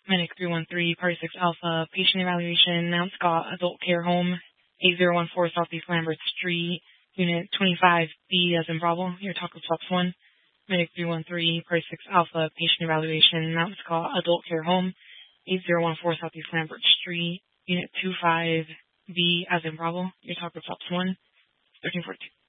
Medic 313, Party 6 Alpha, patient evaluation, Mount Scott Adult Care Home, 8014 Southeast Lambert Street, Unit 25B as in Bravo, your Taco Tops 1. Medic 313, Party 6 Alpha, patient evaluation, Mount Scott Adult Care Home, 8014 Southeast Lambert Street, Unit 25B as in Bravo, your Taco Tops 1, 1342.